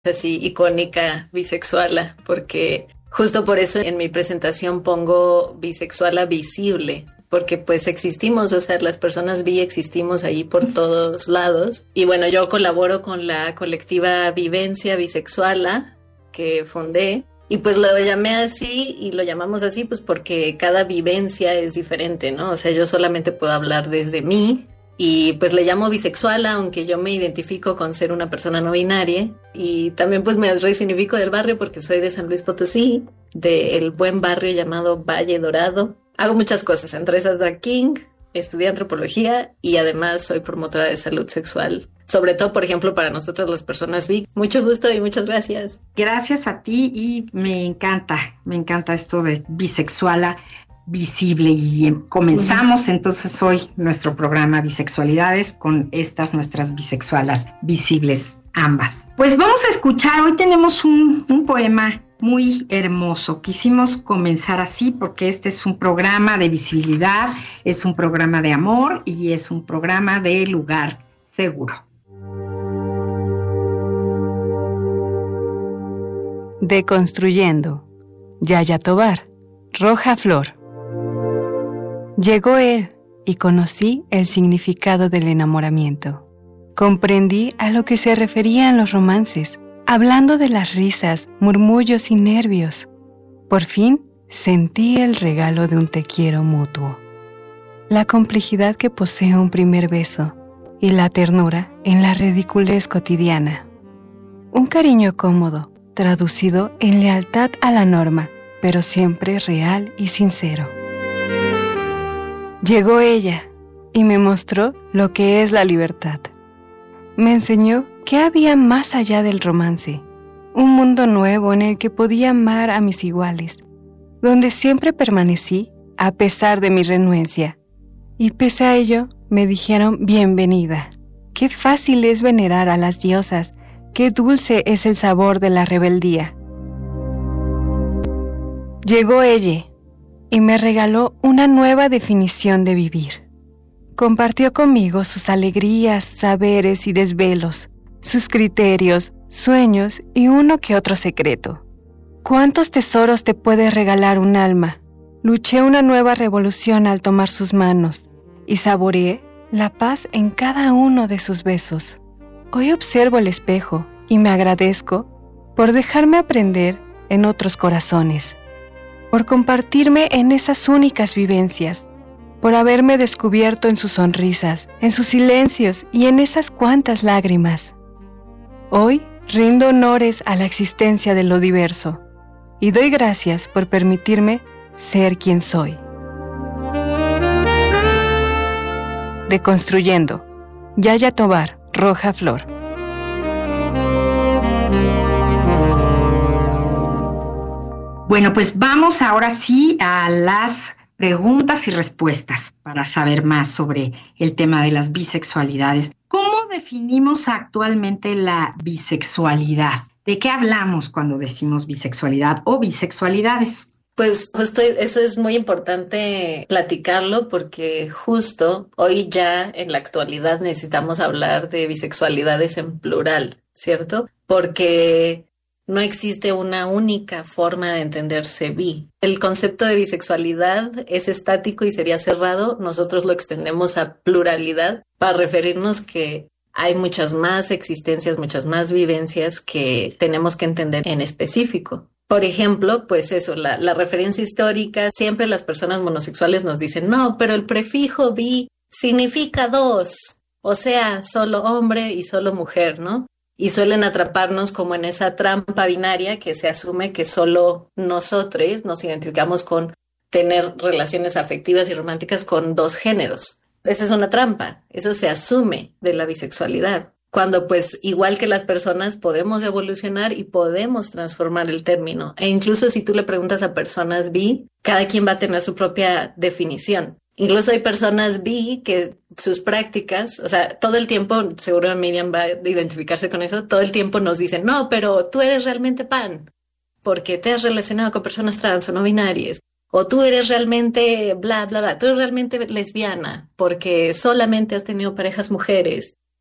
así icónica bisexuala, porque justo por eso en mi presentación pongo bisexuala visible, porque pues existimos, o sea, las personas bi existimos ahí por todos lados. Y bueno, yo colaboro con la colectiva Vivencia Bisexuala que fundé. Y pues lo llamé así y lo llamamos así pues porque cada vivencia es diferente, ¿no? O sea, yo solamente puedo hablar desde mí y pues le llamo bisexuala, aunque yo me identifico con ser una persona no binaria. Y también pues me resignifico del barrio porque soy de San Luis Potosí, del buen barrio llamado Valle Dorado. Hago muchas cosas, entre esas drag king, estudié antropología y además soy promotora de salud sexual. Sobre todo, por ejemplo, para nosotros las personas bi. Mucho gusto y muchas gracias. Gracias a ti y me encanta esto de bisexuala visible y comenzamos entonces hoy nuestro programa Bisexualidades con estas nuestras bisexualas visibles ambas. Pues vamos a escuchar, hoy tenemos un poema muy hermoso. Quisimos comenzar así porque este es un programa de visibilidad, es un programa de amor y es un programa de lugar seguro. Deconstruyendo. Yaya Tovar, Roja Flor. Llegó él y conocí el significado del enamoramiento. Comprendí a lo que se referían los romances, hablando de las risas, murmullos y nervios. Por fin sentí el regalo de un te quiero mutuo. La complejidad que posee un primer beso y la ternura en la ridiculez cotidiana. Un cariño cómodo, traducido en lealtad a la norma, pero siempre real y sincero. Llegó ella y me mostró lo que es la libertad. Me enseñó que había más allá del romance, un mundo nuevo en el que podía amar a mis iguales, donde siempre permanecí a pesar de mi renuencia. Y pese a ello, me dijeron bienvenida. Qué fácil es venerar a las diosas, qué dulce es el sabor de la rebeldía. Llegó ella y me regaló una nueva definición de vivir. Compartió conmigo sus alegrías, saberes y desvelos, sus criterios, sueños y uno que otro secreto. ¿Cuántos tesoros te puede regalar un alma? Luché una nueva revolución al tomar sus manos y saboreé la paz en cada uno de sus besos. Hoy observo el espejo y me agradezco por dejarme aprender en otros corazones, por compartirme en esas únicas vivencias, por haberme descubierto en sus sonrisas, en sus silencios y en esas cuantas lágrimas. Hoy rindo honores a la existencia de lo diverso y doy gracias por permitirme ser quien soy. Deconstruyendo. Yaya Tovar, Roja Flor. Bueno, pues vamos ahora sí a las preguntas y respuestas para saber más sobre el tema de las bisexualidades. ¿Cómo definimos actualmente la bisexualidad? ¿De qué hablamos cuando decimos bisexualidad o bisexualidades? Pues justo eso es muy importante platicarlo porque justo hoy ya en la actualidad necesitamos hablar de bisexualidades en plural, ¿cierto? Porque no existe una única forma de entenderse bi. El concepto de bisexualidad es estático y sería cerrado. Nosotros lo extendemos a pluralidad para referirnos que hay muchas más existencias, muchas más vivencias que tenemos que entender en específico. Por ejemplo, pues eso, la referencia histórica, siempre las personas monosexuales nos dicen, no, pero el prefijo bi significa dos, o sea, solo hombre y solo mujer, ¿no? Y suelen atraparnos como en esa trampa binaria que se asume que solo nosotros nos identificamos con tener relaciones afectivas y románticas con dos géneros. Esa es una trampa, eso se asume de la bisexualidad. Cuando pues igual que las personas podemos evolucionar y podemos transformar el término. E incluso si tú le preguntas a personas bi, cada quien va a tener su propia definición. Incluso hay personas bi que sus prácticas, o sea, todo el tiempo, seguro Miriam va a identificarse con eso, todo el tiempo nos dicen, no, pero tú eres realmente pan, porque te has relacionado con personas trans o no binarias. O tú eres realmente bla, bla, bla, tú eres realmente lesbiana, porque solamente has tenido parejas mujeres.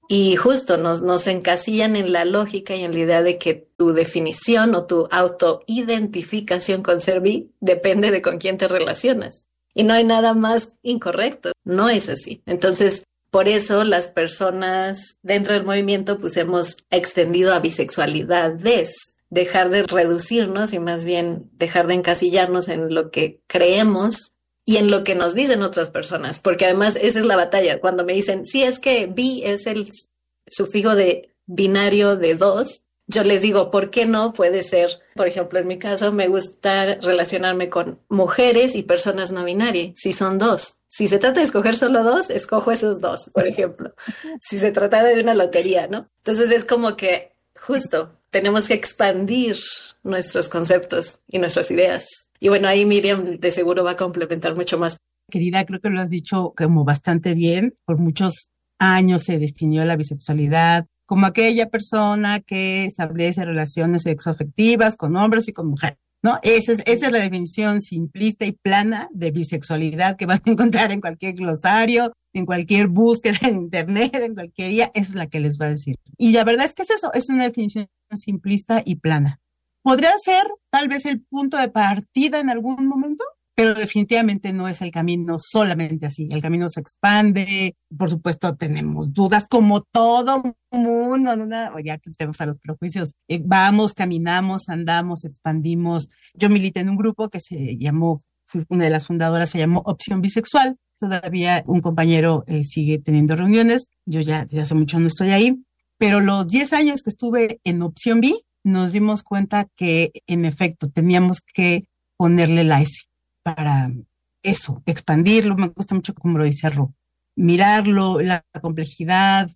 Y justo nos encasillan en la lógica y en la idea de que tu definición o tu autoidentificación con ser bi depende de con quién te relacionas. Y no hay nada más incorrecto, no es así. Entonces, por eso las personas dentro del movimiento pues hemos extendido a bisexualidades, dejar de reducirnos y más bien dejar de encasillarnos en lo que creemos y en lo que nos dicen otras personas, porque además esa es la batalla. Cuando me dicen, sí, es que bi es el sufijo de binario de dos, yo les digo, ¿por qué no puede ser? Por ejemplo, en mi caso me gusta relacionarme con mujeres y personas no binarias, si son dos. Si se trata de escoger solo dos, escojo esos dos, por ejemplo. Si se tratara de una lotería, ¿no? Entonces es como que justo tenemos que expandir nuestros conceptos y nuestras ideas. Y bueno, ahí Miriam de seguro va a complementar mucho más. Querida, creo que lo has dicho como bastante bien. Por muchos años se definió la bisexualidad como aquella persona que establece relaciones sexoafectivas con hombres y con mujeres, ¿no? Esa es la definición simplista y plana de bisexualidad que van a encontrar en cualquier glosario, en cualquier búsqueda en internet, en cualquier día. Esa es la que les va a decir. Y la verdad es que es eso, es una definición simplista y plana. Podría ser tal vez el punto de partida en algún momento, pero definitivamente no es el camino solamente así. El camino se expande, por supuesto tenemos dudas como todo mundo, ¿no? O ya tenemos a los prejuicios. Vamos, caminamos, andamos, expandimos. Yo milité en un grupo que se llamó, fui una de las fundadoras, se llamó Opción Bisexual. Todavía un compañero sigue teniendo reuniones. Yo ya desde hace mucho no estoy ahí, pero los 10 años que estuve en Opción Bi, nos dimos cuenta que en efecto teníamos que ponerle la S para eso, expandirlo. Me gusta mucho como lo dice Ru, mirarlo, la complejidad.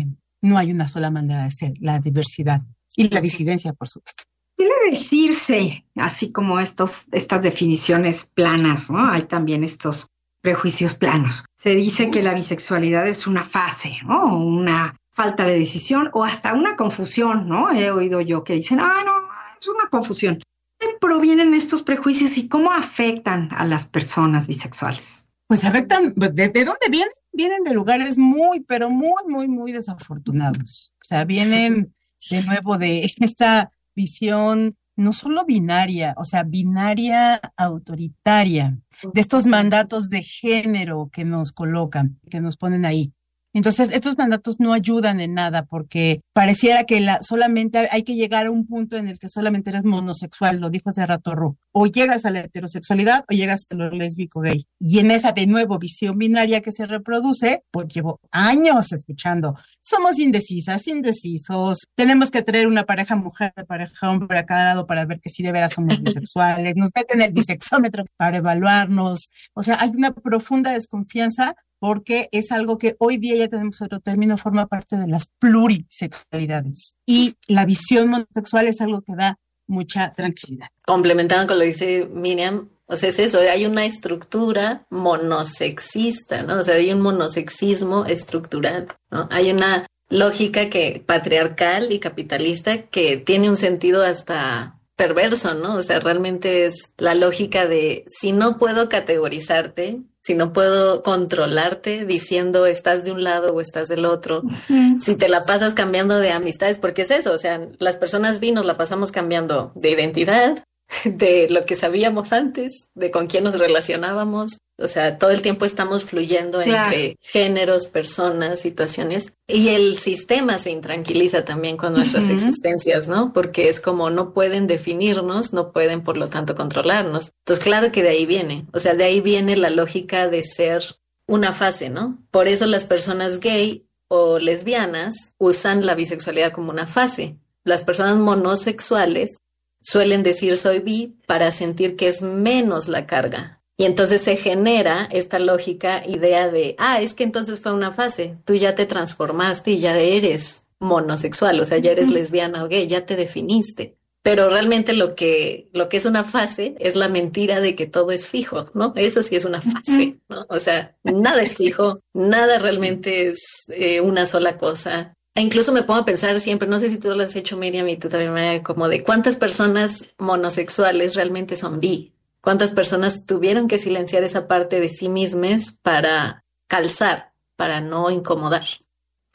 No hay una sola manera de ser, la diversidad y la disidencia, por supuesto. Suele decirse, así como estas definiciones planas, ¿no? Hay también estos prejuicios planos. Se dice que la bisexualidad es una fase, ¿no? Una falta de decisión o hasta una confusión, ¿no? He oído yo que dicen, no, es una confusión. ¿De dónde provienen estos prejuicios y cómo afectan a las personas bisexuales? Pues afectan, ¿de dónde vienen? Vienen de lugares muy, pero muy, muy, muy desafortunados. O sea, vienen de nuevo de esta visión no solo binaria, o sea, binaria autoritaria, de estos mandatos de género que nos colocan, que nos ponen ahí. Entonces, estos mandatos no ayudan en nada porque pareciera que solamente hay que llegar a un punto en el que solamente eres monosexual, lo dijo hace rato Ru. O llegas a la heterosexualidad o llegas a lo lésbico gay. Y en esa, de nuevo, visión binaria que se reproduce, pues llevo años escuchando. Somos indecisas, indecisos. Tenemos que traer una pareja mujer, pareja hombre a cada lado para ver que sí de veras somos bisexuales. Nos meten el bisexómetro para evaluarnos. O sea, hay una profunda desconfianza porque es algo que hoy día ya tenemos otro término, forma parte de las plurisexualidades. Y la visión monosexual es algo que da mucha tranquilidad. Complementando con lo que dice Miriam, o sea, es eso, hay una estructura monosexista, ¿no? O sea, hay un monosexismo estructural, ¿no? Hay una lógica patriarcal y capitalista que tiene un sentido hasta perverso, ¿no? O sea, realmente es la lógica de si no puedo categorizarte, si no puedo controlarte diciendo estás de un lado o estás del otro, si te la pasas cambiando de amistades, porque es eso, o sea, las personas bi nos la pasamos cambiando de identidad, de lo que sabíamos antes, de con quién nos relacionábamos. O sea, todo el tiempo estamos fluyendo entre géneros, personas, situaciones. Y el sistema se intranquiliza también con nuestras existencias, ¿no? Porque es como no pueden definirnos, no pueden por lo tanto controlarnos. Entonces, claro que de ahí viene. O sea, de ahí viene la lógica de ser una fase, ¿no? Por eso las personas gay o lesbianas usan la bisexualidad como una fase. Las personas monosexuales suelen decir soy bi para sentir que es menos la carga. Y entonces se genera esta lógica idea de, es que entonces fue una fase, tú ya te transformaste y ya eres monosexual, o sea, ya eres lesbiana o gay, ya te definiste. Pero realmente lo que es una fase es la mentira de que todo es fijo, ¿no? Eso sí es una fase, ¿no? O sea, nada es fijo, nada realmente es una sola cosa. E incluso me pongo a pensar siempre, no sé si tú lo has hecho, Miriam, y tú también, María, como de cuántas personas monosexuales realmente son bi. ¿Cuántas personas tuvieron que silenciar esa parte de sí mismas para calzar, para no incomodar?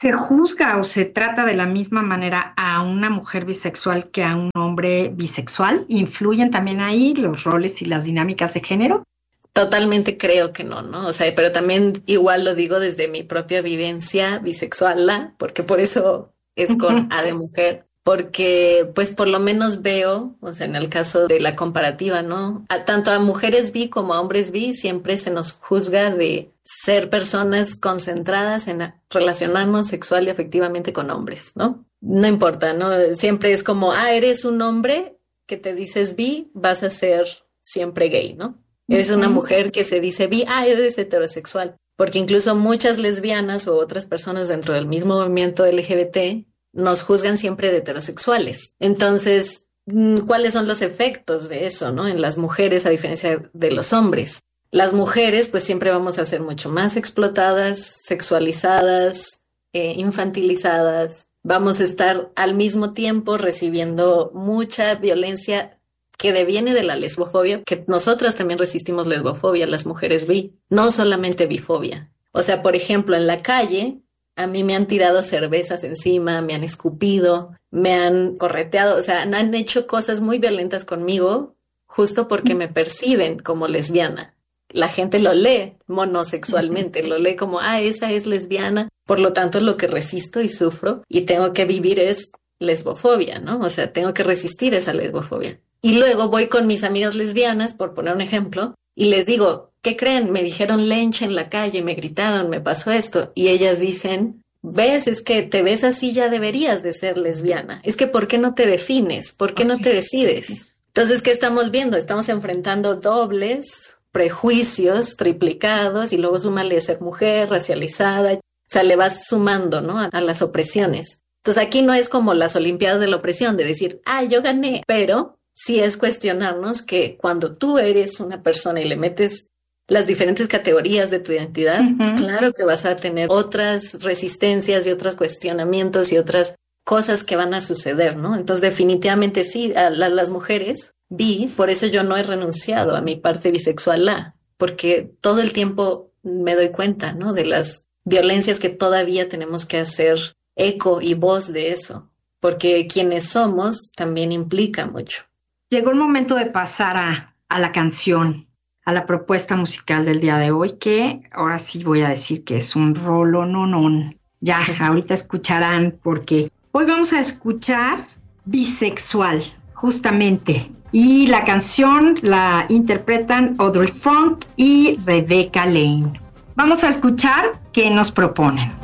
¿Se juzga o se trata de la misma manera a una mujer bisexual que a un hombre bisexual? ¿Influyen también ahí los roles y las dinámicas de género? Totalmente creo que no, ¿no? O sea, pero también igual lo digo desde mi propia vivencia bisexual, porque por eso es con A de mujer, porque pues por lo menos veo, o sea, en el caso de la comparativa, ¿no? Tanto a mujeres bi como a hombres bi siempre se nos juzga de ser personas concentradas en relacionarnos sexual y afectivamente con hombres, ¿no? No importa, ¿no? Siempre es como, eres un hombre que te dices bi, vas a ser siempre gay, ¿no? Eres una mujer que se dice bi, eres heterosexual. Porque incluso muchas lesbianas o otras personas dentro del mismo movimiento LGBT nos juzgan siempre de heterosexuales. Entonces, ¿cuáles son los efectos de eso, ¿no? En las mujeres, a diferencia de los hombres. Las mujeres, pues siempre vamos a ser mucho más explotadas, sexualizadas, infantilizadas. Vamos a estar al mismo tiempo recibiendo mucha violencia que deviene de la lesbofobia, que nosotras también resistimos lesbofobia, las mujeres bi, no solamente bifobia. O sea, por ejemplo, en la calle, a mí me han tirado cervezas encima, me han escupido, me han correteado, o sea, han hecho cosas muy violentas conmigo justo porque me perciben como lesbiana. La gente lo lee monosexualmente, lo lee como, esa es lesbiana, por lo tanto lo que resisto y sufro y tengo que vivir es lesbofobia, ¿no? O sea, tengo que resistir esa lesbofobia. Y luego voy con mis amigas lesbianas, por poner un ejemplo, y les digo, ¿qué creen? Me dijeron lencha en la calle, me gritaron, me pasó esto. Y ellas dicen, ¿ves? Es que te ves así, ya deberías de ser lesbiana. Es que ¿por qué no te defines? ¿Por qué no te decides? Entonces, ¿qué estamos viendo? Estamos enfrentando dobles prejuicios triplicados y luego súmale ser mujer, racializada. O sea, le vas sumando, ¿no? A las opresiones. Entonces, aquí no es como las Olimpiadas de la opresión de decir, yo gané, pero sí es cuestionarnos que cuando tú eres una persona y le metes las diferentes categorías de tu identidad, claro que vas a tener otras resistencias y otros cuestionamientos y otras cosas que van a suceder, ¿no? Entonces, definitivamente sí, a las mujeres bi, por eso yo no he renunciado a mi parte bisexual, porque todo el tiempo me doy cuenta, ¿no? De las violencias que todavía tenemos que hacer eco y voz de eso, porque quienes somos también implica mucho. Llegó el momento de pasar a la canción, a la propuesta musical del día de hoy, que ahora sí voy a decir que es un rolononón. Ya, ahorita escucharán, porque hoy vamos a escuchar Bisexual, justamente. Y la canción la interpretan Audrey Funk y Rebecca Lane. Vamos a escuchar qué nos proponen.